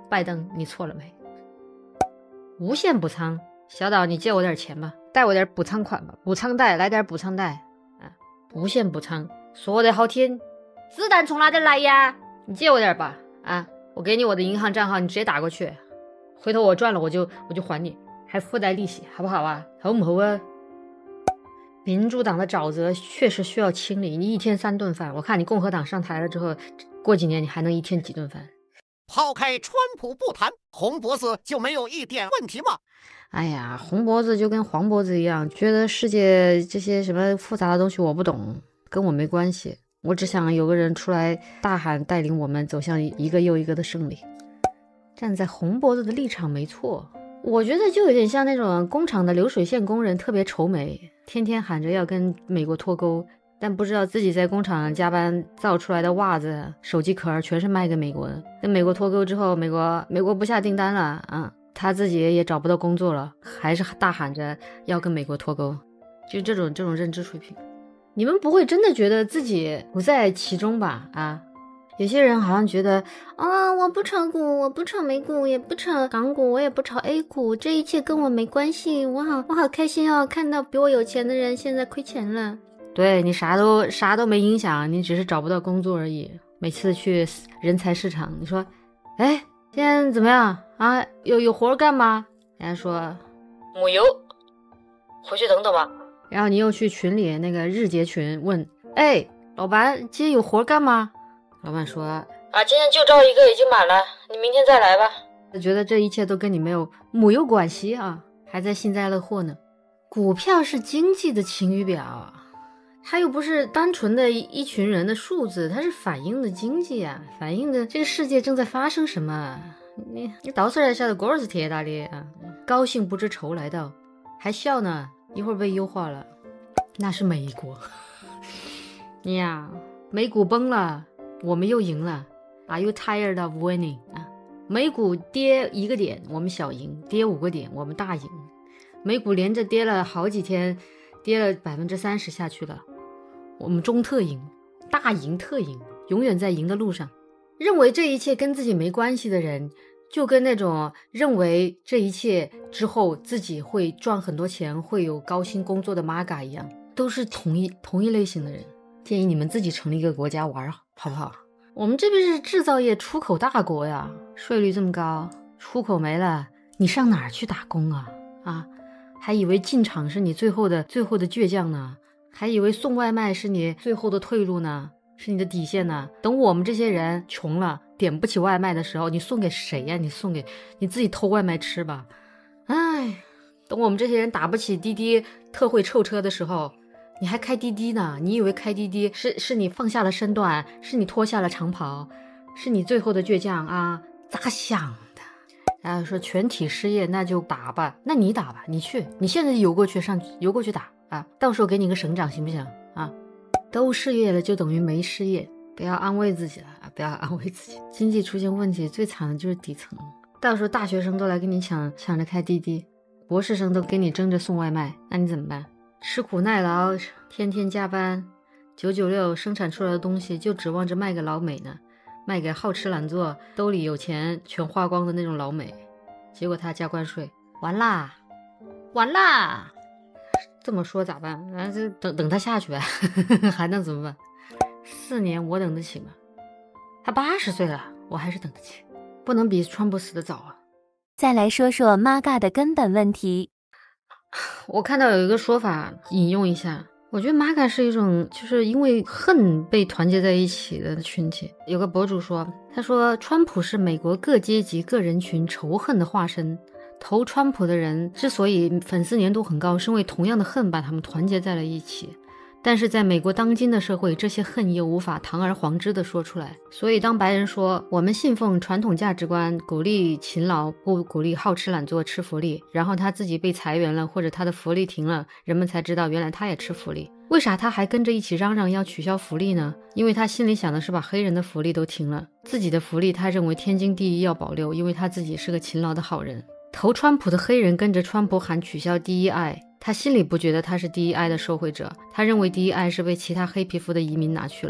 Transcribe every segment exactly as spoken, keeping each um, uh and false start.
拜登，你错了没？无限补仓，小岛，你借我点钱吧，贷我点补仓款吧，补仓贷，来点补仓贷啊！无限补仓，说的好听，子弹从哪里来呀？你借我点吧，啊，我给你我的银行账号，你直接打过去，回头我赚了我就我就还你，还附带利息，好不好啊？好不好啊？民主党的沼泽确实需要清理，你一天三顿饭，我看你共和党上台了之后，过几年你还能一天几顿饭？ 抛开川普不谈，红脖子就没有一点问题吗？ 哎呀，红脖子就跟黄脖子一样，觉得世界这些什么复杂的东西我不懂，跟我没关系，我只想有个人出来大喊，带领我们走向一个又一个的胜利。站在红脖子的立场没错，我觉得就有点像那种工厂的流水线工人，特别愁眉，天天喊着要跟美国脱钩，但不知道自己在工厂加班造出来的袜子、手机壳全是卖给美国的。跟美国脱钩之后，美国美国不下订单了啊，他自己也找不到工作了，还是大喊着要跟美国脱钩，就这种这种认知水平，你们不会真的觉得自己不在其中吧？啊？有些人好像觉得啊，我不炒股，我不炒美股，也不炒港股，我也不炒 A 股，这一切跟我没关系，我好我好开心哦，看到比我有钱的人现在亏钱了。对，你啥都啥都没影响，你只是找不到工作而已。每次去人才市场，你说哎，现在怎么样啊？有有活干吗？人家说没有，回去等等吧。然后你又去群里那个日结群问，哎，老板今天有活干吗？老板说啊，今天就招一个，已经满了，你明天再来吧。他觉得这一切都跟你没有没有关系啊，还在幸灾乐祸呢。股票是经济的晴雨表，它又不是单纯的一群人的数字，它是反映的经济啊，反映的这个世界正在发生什么。你你到时候晓得果儿是铁打的啊，高兴不知愁来到，还笑呢，一会儿被优化了，那是美国。你呀，美股崩了。我们又赢了 Are you tired of winning 啊？美股跌一个点我们小赢，跌五个点我们大赢。美股连着跌了好几天，跌了 百分之三十 下去了，我们中特赢，大赢特赢，永远在赢的路上。认为这一切跟自己没关系的人，就跟那种认为这一切之后自己会赚很多钱，会有高薪工作的 M A G A 一样，都是同一同一类型的人。建议你们自己成立一个国家玩好不好？我们这边是制造业出口大国呀，税率这么高，出口没了，你上哪儿去打工啊？啊，还以为进厂是你最后的最后的倔强呢，还以为送外卖是你最后的退路呢，是你的底线呢。等我们这些人穷了，点不起外卖的时候，你送给谁呀？你送给你自己偷外卖吃吧。哎，等我们这些人打不起滴滴特惠臭车的时候，你还开滴滴呢？你以为开滴滴是是你放下了身段，是你脱下了长袍，是你最后的倔强啊？咋想的？然后说全体失业，那就打吧，那你打吧，你去，你现在游过去上游过去打啊，到时候给你个省长行不行啊？都失业了就等于没失业，不要安慰自己了啊！不要安慰自己，经济出现问题最惨的就是底层，到时候大学生都来跟你抢抢着开滴滴，博士生都跟你争着送外卖，那你怎么办？吃苦耐劳，天天加班，九九六生产出来的东西就指望着卖给老美呢，卖给好吃懒做兜里有钱全花光的那种老美，结果他加关税，完啦完啦，这么说咋办？啊，就等等他下去呗还能怎么办？四年我等得起吗？他八十岁了，我还是等得起，不能比川普死得早啊。 再来说说 M A G A 的根本问题。 我看到有一个说法，引用一下，我觉得 M A G A 是一种就是因为恨被团结在一起的群体。有个博主说，他说川普是美国各阶级各人群仇恨的化身，投川普的人之所以粉丝粘度很高，是因为同样的恨把他们团结在了一起，但是在美国当今的社会，这些恨又无法堂而皇之的说出来。所以当白人说我们信奉传统价值观，鼓励勤劳，不鼓励好吃懒做吃福利，然后他自己被裁员了，或者他的福利停了，人们才知道原来他也吃福利。为啥他还跟着一起嚷嚷要取消福利呢？因为他心里想的是把黑人的福利都停了，自己的福利他认为天经地义要保留，因为他自己是个勤劳的好人。投川普的黑人跟着川普喊取消 D E I， 他心里不觉得他是 D E I 的受惠者，他认为 D E I 是被其他黑皮肤的移民拿去了，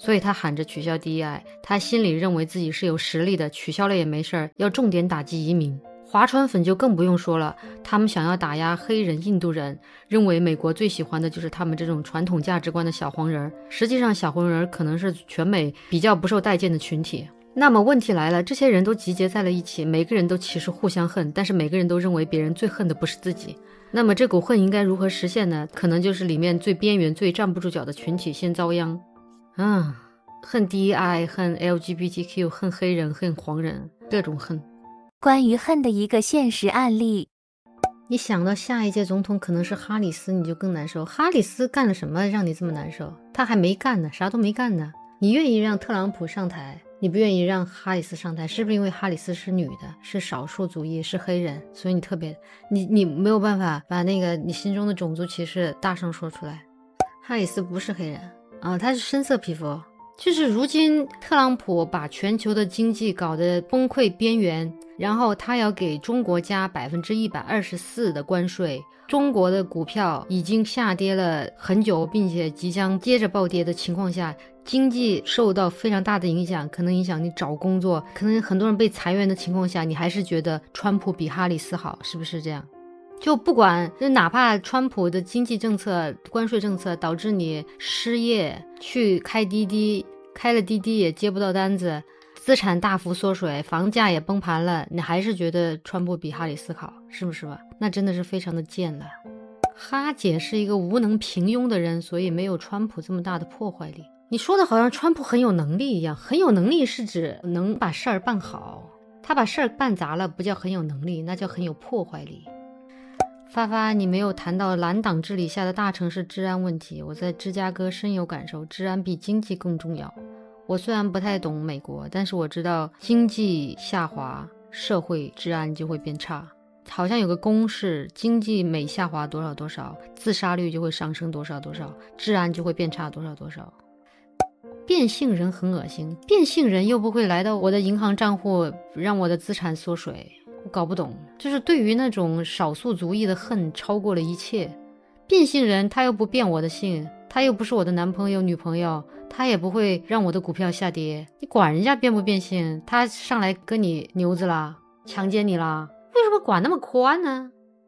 所以他喊着取消 D E I， 他心里认为自己是有实力的，取消了也没事儿，要重点打击移民。华川粉就更不用说了，他们想要打压黑人、印度人，认为美国最喜欢的就是他们这种传统价值观的小黄人。实际上小黄人可能是全美比较不受待见的群体。那么问题来了，这些人都集结在了一起，每个人都其实互相恨，但是每个人都认为别人最恨的不是自己。那么这股恨应该如何实现呢？可能就是里面最边缘最站不住脚的群体先遭殃。啊，恨 D E I， 恨 L G B T Q， 恨黑人，恨黄人，各种恨。 关于恨的一个现实案例， 你想到下一届总统可能是哈里斯，你就更难受。哈里斯干了什么让你这么难受？他还没干呢，啥都没干呢。你愿意让特朗普上台，你不愿意让哈里斯上台，是不是因为哈里斯是女的，是少数族裔，是黑人，所以你特别你你没有办法把那个你心中的种族歧视大声说出来？哈里斯不是黑人啊，他是深色皮肤。就是如今特朗普把全球的经济搞得崩溃边缘，然后他要给中国加百分之一百二十四的关税，中国的股票已经下跌了很久，并且即将接着暴跌的情况下，经济受到非常大的影响，可能影响你找工作，可能很多人被裁员的情况下，你还是觉得川普比哈里斯好，是不是这样？就不管，就哪怕川普的经济政策、关税政策导致你失业，去开滴滴，开了滴滴也接不到单子，资产大幅缩水，房价也崩盘了，你还是觉得川普比哈里斯好，是不是吧？那真的是非常的贱了。哈姐是一个无能平庸的人，所以没有川普这么大的破坏力。你说的好像川普很有能力一样，很有能力是指能把事儿办好，他把事儿办砸了不叫很有能力，那叫很有破坏力。发发，你没有谈到蓝党治理下的大城市治安问题，我在芝加哥深有感受，治安比经济更重要。我虽然不太懂美国，但是我知道经济下滑，社会治安就会变差。好像有个公式，经济每下滑多少多少，自杀率就会上升多少多少，治安就会变差多少多少。变性人很恶心，变性人又不会来到我的银行账户让我的资产缩水，我搞不懂，就是对于那种少数族裔的恨超过了一切。变性人他又不变我的性，他又不是我的男朋友女朋友，他也不会让我的股票下跌，你管人家变不变性？他上来跟你牛子啦，强奸你啦，为什么管那么宽呢？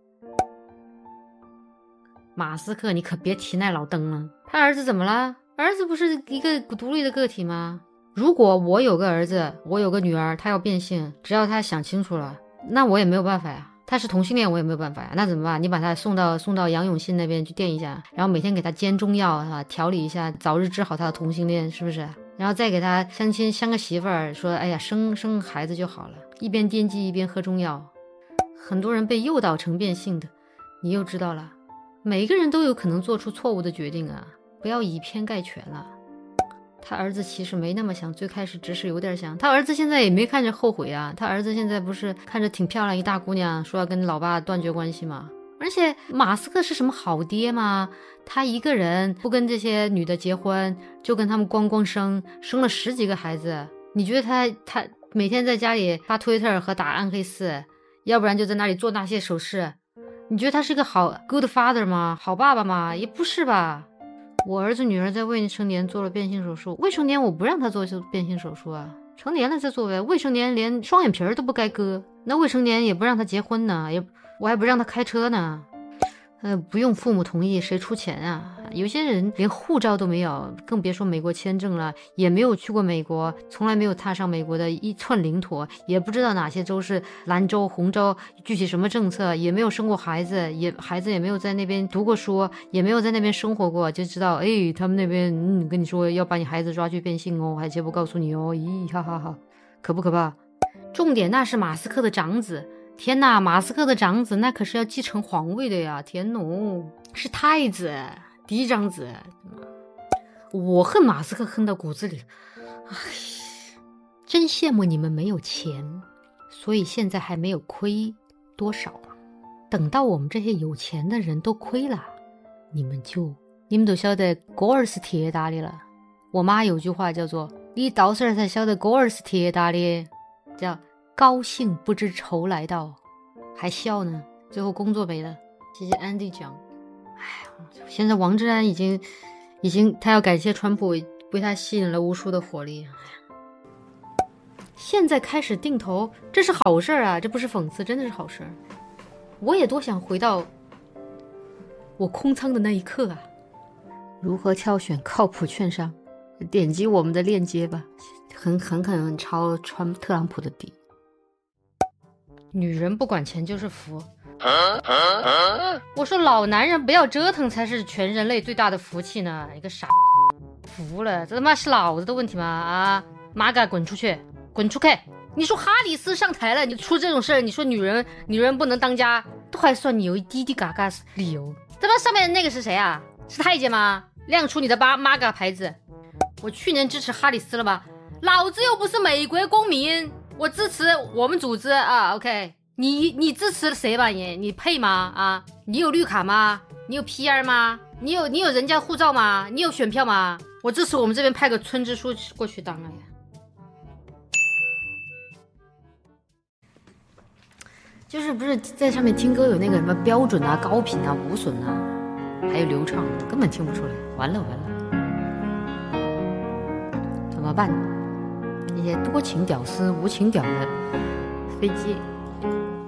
马斯克你可别提那老登了，他儿子怎么了？儿子不是一个独立的个体吗？如果我有个儿子，我有个女儿，他要变性，只要他想清楚了，那我也没有办法呀。他是同性恋我也没有办法呀，那怎么办？你把他送到送到杨永信那边去垫一下，然后每天给他煎中药啊，调理一下，早日治好他的同性恋，是不是？然后再给他相亲相个媳妇儿，说哎呀生生孩子就好了，一边颠鸡一边喝中药。很多人被诱导成变性的，你又知道了，每一个人都有可能做出错误的决定啊，不要以偏概全了。他儿子其实没那么想，最开始只是有点想，他儿子现在也没看着后悔啊，他儿子现在不是看着挺漂亮一大姑娘，说要跟老爸断绝关系吗？而且马斯克是什么好爹吗？他一个人不跟这些女的结婚，就跟他们光光生，生了十几个孩子。你觉得他他每天在家里发 Twitter 和打暗黑四，要不然就在那里做那些手势，你觉得他是个好 good father 吗？好爸爸吗？也不是吧。我儿子女儿在未成年做了变性手术，未成年我不让他做变性手术啊，成年了再做呗。未成年连双眼皮都不该割，那未成年也不让他结婚呢，也我还不让他开车呢。呃，不用父母同意谁出钱啊？有些人连护照都没有，更别说美国签证了，也没有去过美国，从来没有踏上美国的一寸领土，也不知道哪些州是蓝州红州，具体什么政策，也没有生过孩子，也孩子也没有在那边读过书，也没有在那边生活过，就知道哎，他们那边嗯跟你说要把你孩子抓去变性哦，还绝不告诉你哦，咦哈哈哈，可不可怕？重点那是马斯克的长子。天哪，马斯克的长子那可是要继承皇位的呀！天喏，是太子，嫡长子。我恨马斯克恨到骨子里，唉，真羡慕你们没有钱，所以现在还没有亏多少。等到我们这些有钱的人都亏了，你们就你们都晓得锅儿是铁打的了。我妈有句话叫做你到时候才晓得锅儿是铁打的，叫高兴不知愁来到，还笑呢，最后工作没了。谢谢 Andy 讲。哎，现在王志安已经已经他要感谢川普，不被他吸引了无数的火力。现在开始定投，这是好事啊，这不是讽刺，真的是好事。我也多想回到我空仓的那一刻啊！如何挑选靠谱券商？点击我们的链接吧，很很可能抄川特朗普的底。女人不管钱就是福。我说老男人不要折腾才是全人类最大的福气呢！一个傻服了，这他妈是老子的问题吗？啊，妈嘎，滚出去，滚出去！你说哈里斯上台了，你出这种事儿，你说女人女人不能当家，都还算你有一滴滴嘎嘎理由。这帮上面那个是谁啊？是太监吗？亮出你的巴妈嘎牌子！我去年支持哈里斯了吧？老子又不是美国公民，我支持我们组织啊 ！OK。你你支持谁吧你？你配吗？啊，你有绿卡吗？你有 P R 吗？你有你有人家护照吗？你有选票吗？我支持我们这边派个村支书过去当了呀。就是不是在上面听歌有那个什么标准啊、高频啊、无损啊，还有流畅，根本听不出来。完了完了，怎么办？那些多情屌丝、无情屌的飞机。